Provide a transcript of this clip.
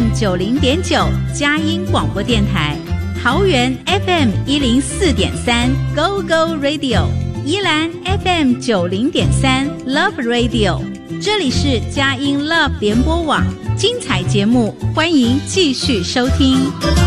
FM 90.9佳音广播电台，桃园 FM 104.3 Go Go Radio， 宜兰 FM 90.3 Love Radio， 这里是佳音 Love 联播网，精彩节目欢迎继续收听。